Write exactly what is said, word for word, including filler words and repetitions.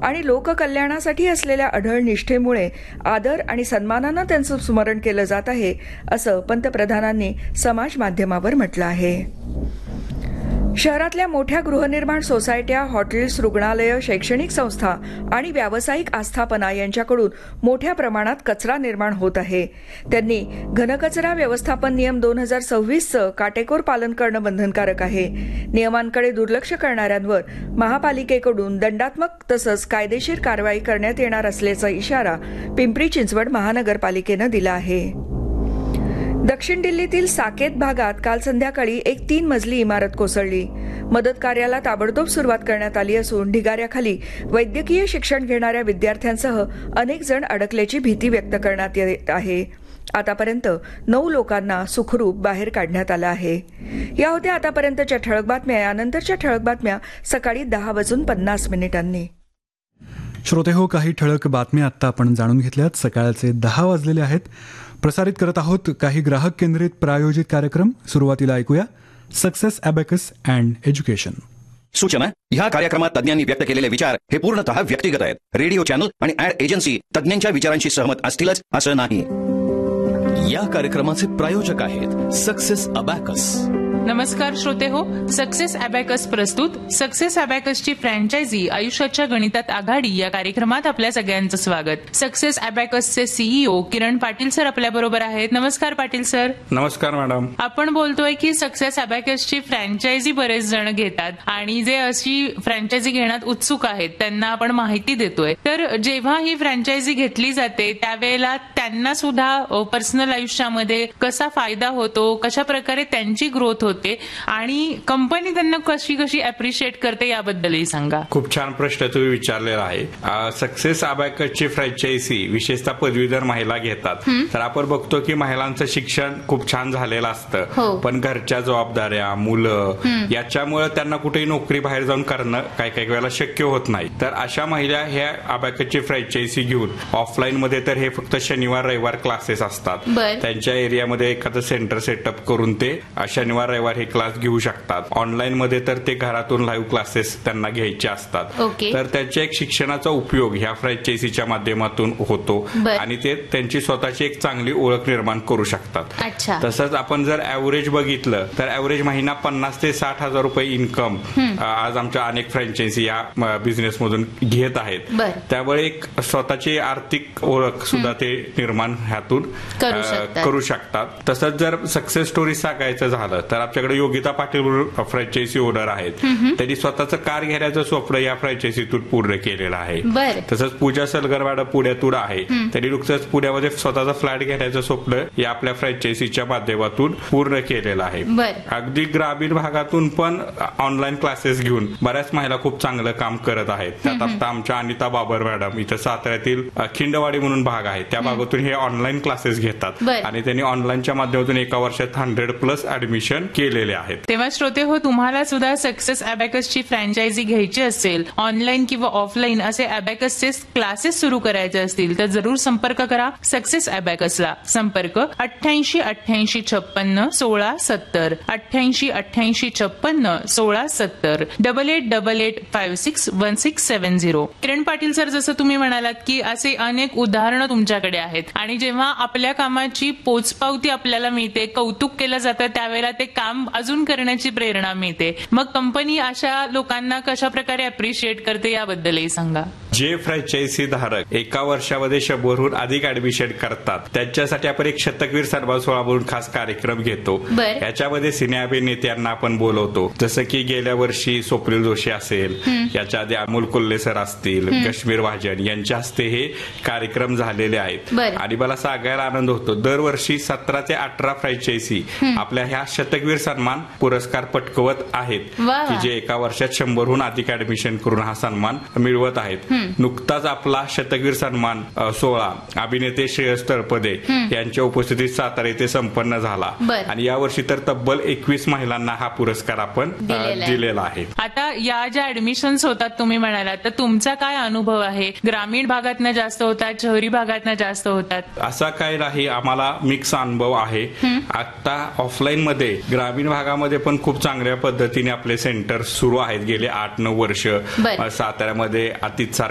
आणि लोककल्याणासाठी असलेल्या अढळ निष्ठेमुळे आदर आणि सन्मानानं त्यांचं स्मरण केलं जात आहे, असं पंतप्रधानांनी समाज माध्यमावर म्हटलं आहे. शहरातल्या मोठ्या गृहनिर्माण सोसायट्या, हॉटेल्स, रुग्णालयं, शैक्षणिक संस्था आणि व्यावसायिक आस्थापना यांच्याकडून मोठ्या प्रमाणात कचरा निर्माण होत आहे. त्यांनी घनकचरा व्यवस्थापन नियम दोन हजार सव्वीसचं काटेकोर पालन करणं बंधनकारक आहे. नियमांकडे दुर्लक्ष करणाऱ्यांवर महापालिकेकडून दंडात्मक तसंच कायदेशीर कारवाई करण्यात येणार असल्याचा इशारा पिंपरी चिंचवड महानगरपालिकेनं दिला आहे. दक्षिण दिल्लीतील साकेत भागात काल संध्याकाळी एक तीन मजली इमारत कोसळली. मदत कार्याला ताबडतोब सुरुवात करण्यात आली असून ढिगाऱ्याखाली वैद्यकीय शिक्षण घेणाऱ्या विद्यार्थ्यांसह अनेक जण अडकल्याची भीती व्यक्त करण्यात येत आहे. आतापर्यंत नऊ लोकांना सुखरूप बाहेर काढण्यात आलं आहे. या होत्या आतापर्यंतच्या ठळक बातम्या. यानंतरच्या ठळक बातम्या सकाळी दहा वाजून पन्नास मिनिटांनी. श्रोते हो, काही ठळक बातम्या आत्ता आपण जाणून घेतल्यात. सकाळचे दहा वाजलेले आहेत. प्रसारित करत आहोत काही ग्राहक केंद्रित प्रायोजित कार्यक्रम. सुरुवातीला ऐकूया सक्सेस अबॅकस अँड एज्युकेशन. सूचना: ह्या कार्यक्रमात तज्ञांनी व्यक्त केलेले विचार हे पूर्णतः व्यक्तिगत आहेत. रेडिओ चॅनल आणि ऍड एजन्सी तज्ञांच्या विचारांशी सहमत असतीलच असं नाही. या कार्यक्रमाचे प्रायोजक आहेत सक्सेस अबॅकस. नमस्कार श्रोते हो, सक्सेस अबॅकस प्रस्तुत सक्सेस अबॅकसची फ्रँचायझी आयुष्याच्या गणितात आघाडी या कार्यक्रमात आपल्या सगळ्यांचं स्वागत. Success अबॅकसचे CEO Kiran Patil sir आपल्या बरोबर आहेत. नमस्कार पाटील सर. नमस्कार मॅडम. आपण बोलतोय की सक्सेस अबॅकसची फ्रँचायझी बरेच जण घेतात आणि जे अशी फ्रँचायझी घेण्यात उत्सुक आहेत त्यांना आपण माहिती देतोय. तर जेव्हा ही फ्रँचायझी घेतली जाते त्यावेळेला त्यांना सुद्धा पर्सनल आयुष्यामध्ये कसा फायदा होतो, कशा प्रकारे त्यांची ग्रोथ होते आणि कंपनी त्यांना कशी कशी अप्रिशिएट करते याबद्दलही सांगा. खूप छान प्रश्न तुम्ही विचारलेला आहे. सक्सेस अबॅकसची फ्रँचायझी विशेषतः पदवीधर महिला घेतात. तर आपण बघतो की महिलांचं शिक्षण खूप छान झालेलं असतं, पण घरच्या जबाबदाऱ्या, मुलं याच्यामुळे त्यांना कुठेही नोकरी बाहेर जाऊन करणं काही काही वेळेला शक्य होत नाही. तर अशा महिला ह्या अबॅकसची फ्रँचायझी घेऊन ऑफलाईन मध्ये तर हे फक्त शनिवार रविवार क्लासेस असतात. त्यांच्या एरियामध्ये एखादं सेंटर सेटअप करून ते शनिवार रविवार हे क्लास घेऊ शकतात. ऑनलाईन मध्ये तर ते घरातून लाईव्ह क्लासेस त्यांना घ्यायचे असतात. तर त्यांच्या एक शिक्षणाचा उपयोग ह्या फ्रँचायझीच्या माध्यमातून होतो आणि ते त्यांची स्वतःची एक चांगली ओळख निर्माण करू शकतात. तसंच आपण जर ऍव्हरेज बघितलं तर ऍव्हरेज महिना पन्नास ते साठ हजार रुपये इन्कम आज आमच्या अनेक फ्रँचायझी या बिझनेस मधून घेत आहेत. त्यामुळे एक स्वतःची आर्थिक ओळख सुद्धा ते निर्माण ह्यातून करू शकतात. तसंच जर सक्सेस स्टोरी सांगायचं झालं तर आमच्याकडे योगिता पाटील फ्रँचायझी ओनर आहेत. त्यांनी स्वतःचं कार घेण्याचं स्वप्न या फ्रँचायझीतून पूर्ण केलेलं आहे. तसंच पूजा सलगर मॅडम पुण्यातून आहे. त्यांनी नुकतंच पुण्यामध्ये स्वतःचा फ्लॅट घेण्याचं स्वप्न या आपल्या फ्रँचायझीच्या माध्यमातून पूर्ण केलेलं आहे. अगदी ग्रामीण भागातून पण ऑनलाईन क्लासेस घेऊन बऱ्याच महिला खूप चांगलं काम करत आहेत. त्यात आता आमच्या अनिता बाबर मॅडम इथं साताऱ्यातील खिंडवाडी म्हणून भाग आहे त्या भागातून हे ऑनलाईन क्लासेस घेतात आणि त्यांनी ऑनलाईनच्या माध्यमातून एका वर्षात हंड्रेड प्लस ऍडमिशन केलेले आहेत. तेव्हा श्रोते हो, तुम्हाला सुद्धा सक्सेस अबॅकसची फ्रँचायझी घ्यायची असेल, ऑनलाईन किंवा ऑफलाईन असे अबॅकसचे क्लासेस सुरू करायचे असतील तर जरूर संपर्क करा सक्सेस अबॅकसला. संपर्क अठ्ठ्याऐंशी अठ्ठ्याऐंशी छप्पन्न सोळा सत्तर अठ्ठ्याऐंशी अठ्ठ्याऐंशी छप्पन्न सोळा सत्तर double eight double eight five six one six seven zero. Kiran Patil sir, जसं तुम्ही म्हणालात की असे अनेक उदाहरणं तुमच्याकडे आहेत आणि जेव्हा आपल्या कामाची पोचपावती आपल्याला मिळते, कौतुक केलं जातं, त्यावेळेला ते काम अजून करण्याची प्रेरणा मिळते. मग कंपनी अशा लोकांना कशा प्रकारे अप्रिशिएट करते याबद्दलही सांगा. जे फ्रँचायझी धारक एका वर्षामध्ये शंभरहून अधिक ऍडमिशन करतात त्यांच्यासाठी आपण एक शतकवीर सन्मान सोहळा म्हणून खास कार्यक्रम घेतो. याच्यामध्ये सिने अभिनेत्यांना आपण बोलवतो, जसं की गेल्या वर्षी स्वप्नील जोशी असेल, याच्या आधी अमोल कोल्हे सर असतील, कश्मीर महाजन यांच्या हस्ते हे कार्यक्रम झालेले आहेत. आणि मला सांगायला आनंद होतो, दरवर्षी सतरा ते अठरा फ्रँचायझी आपल्या ह्या शतकवीर सन्मान पुरस्कार पटकवत आहेत की जे एका वर्षात शंभरहून अधिक ऍडमिशन करून हा सन्मान मिळवत आहेत. नुकताच आपला शतकवीर सन्मान सोहळा अभिनेते श्रेयस तळपदे यांच्या उपस्थितीत सातारा येथे संपन्न झाला आणि यावर्षी तर तब्बल एकवीस महिलांना हा पुरस्कार आपण दिलेला आहे. आता या ज्या ऍडमिशन्स होतात तुम्ही म्हणालात, तर तुमचा काय अनुभव आहे? ग्रामीण भागातनं जास्त होतात, शहरी भागातनं जास्त होतात? असा काय नाही, आम्हाला मिक्स अनुभव आहे. आता ऑफलाईन मध्ये ग्रामीण भागामध्ये पण खूप चांगल्या पद्धतीने आपले सेंटर सुरू आहेत. गेले आठ नऊ वर्ष साताऱ्यामध्ये अतित